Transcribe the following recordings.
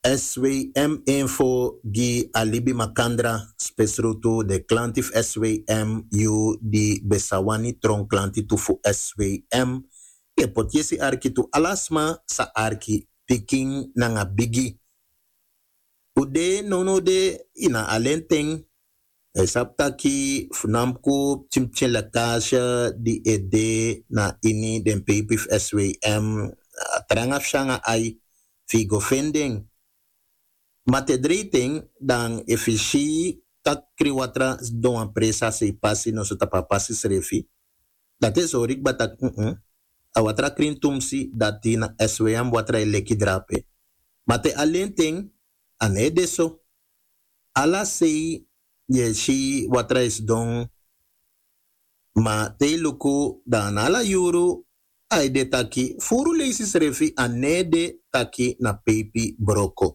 SWM info gi alibi makandra spesrutu de klantif SWM yu di besawani tron klanti tu fu SWM e potiesi arki tu alasma sa arki piking nanga bigi ude nono de ina alenteng sapta ki funamku chimchen la kasha di ede na ini den pepif SWM tranga fshanga ai figo fending matedriting dan efisi tak kriwatra don empresa se pasi no so tapa pasi srefi dat is orik batak a watra krin tumsi dati na SWM watra leki drape mate alenting ane deso ala sei ye shi watra is don ma te luku dan ala yuru ay de taki furu leisi srefi ane de taki na pepi broko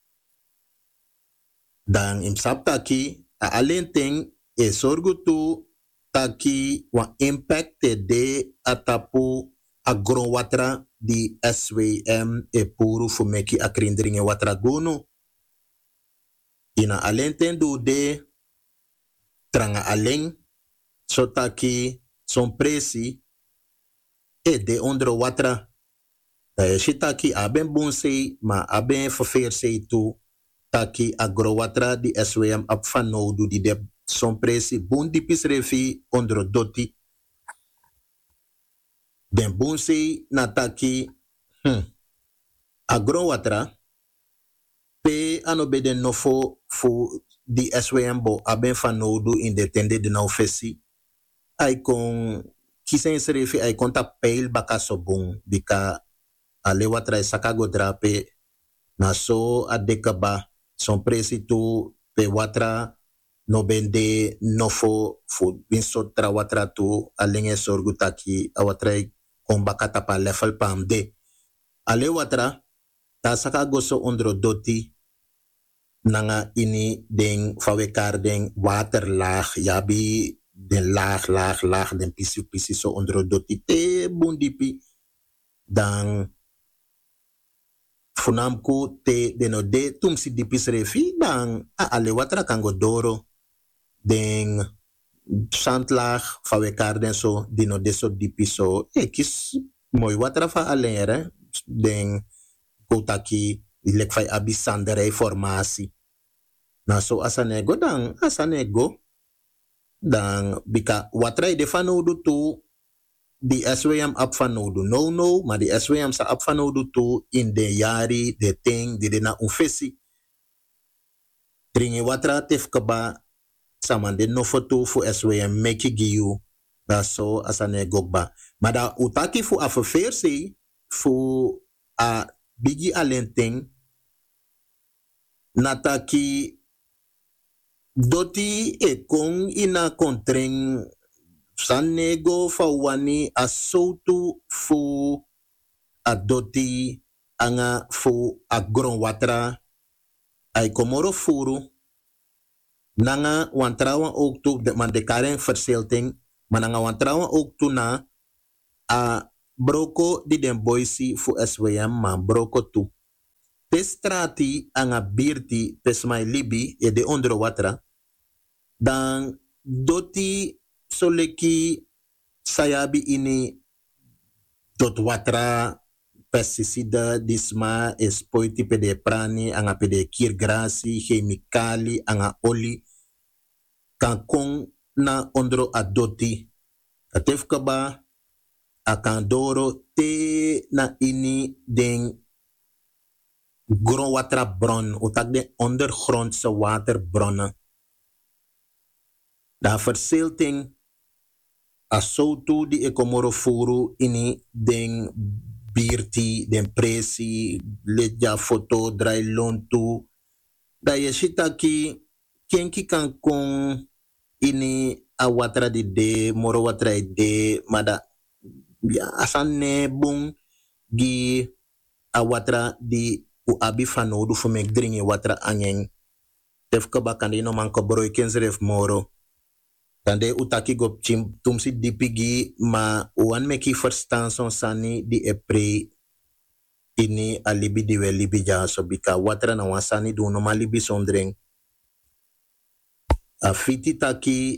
dan imsap taki a alenting e sorgu tu taki wa impact de atapu agro watra di SWM e puru fumeki akrindringe watra gunu ina alenten du de tranga aleng so taki son presi e de ondro watra shitaki aben bunsei ma aben verveersei tu taki agrowatra di SWM ap van nodu di de son presi bun di pisrefi ondro doti den bunsi na taki agrowatra pe anobeden nofo fu di SWM bo aben van nodu in de tende de nou fesi ay kon kisen srefi ay konta peil bakaso bun bika ale watra sakago drape na so adekaba son presi tu pe watra no bende nofo fu binso tra watra tu alenge sorgu taki a watra kon bakata pa level pam de ale watra ta saka goso ondro doti nanga ini den fawekar den waterlaag yabi den laag den pisi so ondro doti te bundipi dan funamku te deno de tumsi dipis refi dan a ale watra kango doro den sandlaag fawekar den so dino de so dipiso kis mooi watra fa alere den kotaki lek fai abi sandere formasi na so asanego dan bika watra de fanodu tu di SWM ap van nodu no, maar die SWM sa ap van nodu tu in de jari de ting di de na ufesi. Dringi watra tef kaba saman de nofo tu fu SWM meki giyu da so asane gokba. Maar da utaki fu a verversi fu a bigi alenting nataki doti e kong ina kontring sanego fawani asotu fu adoti anga fu agron watra ay komoro furu nanga wantrawan ook tu man de karen verselting mananga wantrawan ook tu na a broko di den boisi fu SWM man broko tu testrati anga birti pesmai libi e de ondro watra dan doti soleki sayabi ini dot watra pesticida disma espoiti pede prani anga pede kirgrasi chemikali anga oli kankong na ondro adoti atef kaba akan doro te na ini den grondwatra bron utak de ondergrondse waterbronnen da versilting asotu di ekomoro furu ini den birti den presi leja foto drai lontu da yeshita ki kenki kan kon ini a watra di de moro watra de mada ya asane bung gi a watra di u abi fanodu fu mek dringi watra anyeng tef ka bakandi no man ko broi kenzref moro tande utaki go chim tumsi dipigi ma wan meki verstaan son sani di epre ini alibi di we libi ja so bika watra na wasani do no malibi sondring. A fiti taki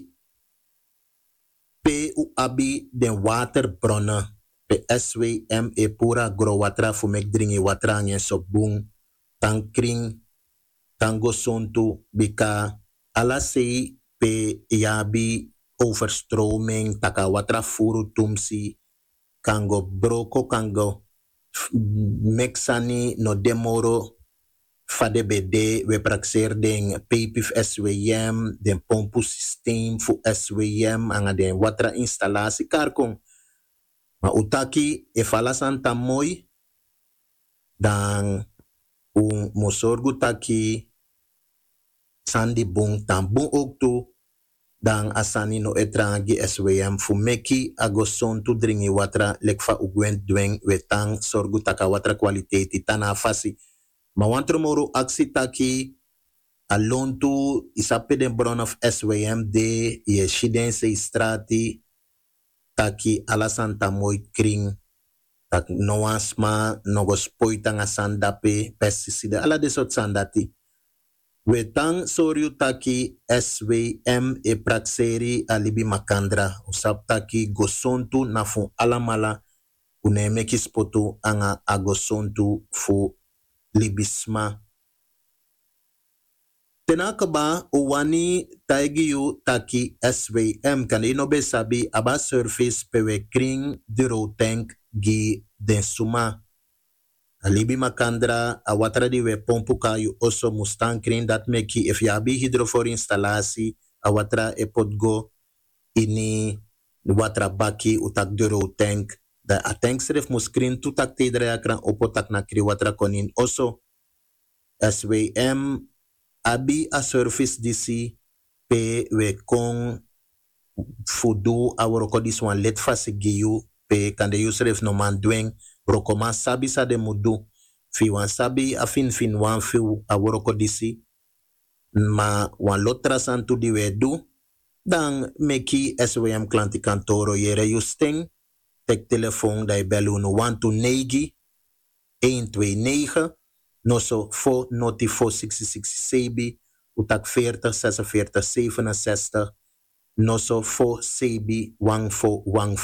pe u abi den waterbronnen. Pe SWM e pura gro watra fu mek dringi watra ngen so bung. Tankring tango sontu bika ala sei pe yabi overstroming taka watra furu tumsi kango broko kango mexani no demoro fade bede we praxer den PPF SWM den pompu systeem fu SWM anga den watra installasi karkong ma utaki e falasan tamoy dan un mosorgu taki sandi bung tan bung ook tu dan asani no etrangi SWM fu meki agoson tu dringi watra lekfa ugwen dweng wetang sorgu taka watra kwaliteti tana fasi ma wantro moro aksi taki alontu isape den bron of SWM de ye shiden se strati taki alasanta moy kring tak noasma nogos poitang asandape pesticide ala de sot sandati wetang soryu taki SWM e praxeri alibi makandra usap taki gosontu na fu alamala unemeki spoto anga agosontu fu libisma tenakaba uwani taigiyu taki SWM kan inobe sabi aba surface pewe kring diro tank gi den suma alibi makandra a watra di we pompu kayu oso mustan kring dat meki if yabi hydrofor installasi a watra e potgo ini watra baki utak duro tank da a tank seref muskrin tutak tedra akran opotak na kri watra konin oso SWM abi a service disi pe we kon fudu a woroko dis wan let fasi giyu pe kande yusref no man dweng rokoma sabi sa de mudu fi wan sabi a fin wan fi a woroko disi ma wan lotra santu di wedu dan meki SWM klanti kantoro yere justing tek telefoon dai belu no 129 129 noso fo noti fo 66 sebi utak 40 46 67 noso fo sebi wang fo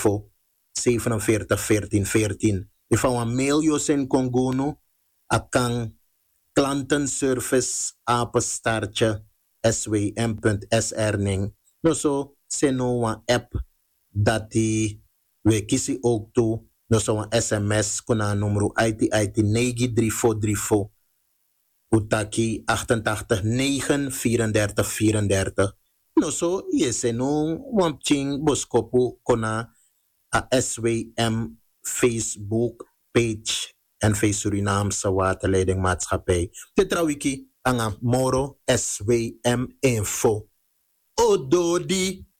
47 14 14 if a mail yo sen kongono akang klantenservice apenstartje swm.sr ning noso seno wan app dati we kisi ook toe noso wan sms kuna numero IT 933434 utaki 88 9 34 34 noso yeseno wan ching boskopu kona a SWM Facebook page en Face Surinaamse Waterleidingmaatschappij. Tetrawiki anga moro SWM info. Ododi